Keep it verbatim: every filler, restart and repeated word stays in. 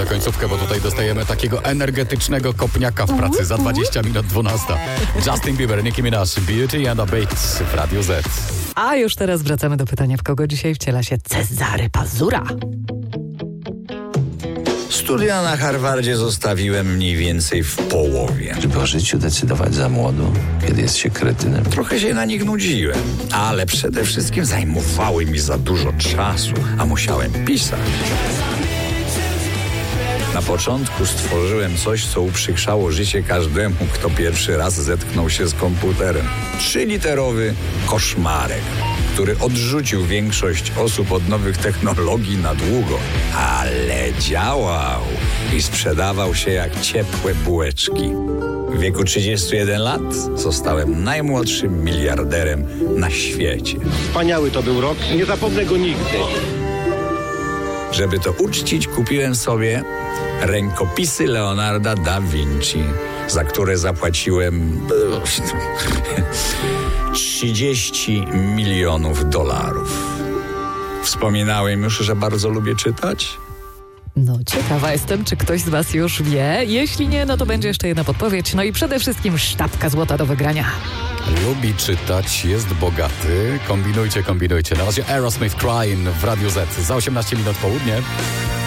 końcówkę, bo tutaj dostajemy takiego energetycznego kopniaka w pracy za dwadzieścia minut dwunasta. Justin Bieber, Nicki Minaj, Beauty and a Beat w Radio Z. A już teraz wracamy do pytania, w kogo dzisiaj wciela się Cezary Pazura. Studia na Harvardzie zostawiłem mniej więcej w połowie. Żeby o życiu decydować za młodo, kiedy jest się kretynem. Trochę się na nich nudziłem, ale przede wszystkim zajmowały mi za dużo czasu, a musiałem pisać. Na początku stworzyłem coś, co uprzykrzało życie każdemu, kto pierwszy raz zetknął się z komputerem. Trzyliterowy koszmarek, który odrzucił większość osób od nowych technologii na długo, ale działał i sprzedawał się jak ciepłe bułeczki. W wieku trzydziestu jeden lat zostałem najmłodszym miliarderem na świecie. Wspaniały to był rok, nie zapomnę go nigdy. Żeby to uczcić, kupiłem sobie rękopisy Leonarda da Vinci, za które zapłaciłem trzydzieści milionów dolarów. Wspominałem już, że bardzo lubię czytać. No, ciekawa jestem, czy ktoś z was już wie. Jeśli nie, no to będzie jeszcze jedna podpowiedź. No i przede wszystkim sztabka złota do wygrania. Lubi czytać, jest bogaty. Kombinujcie, kombinujcie. Na razie Aerosmith Crying w Radio Z. Za osiemnaście minut południe.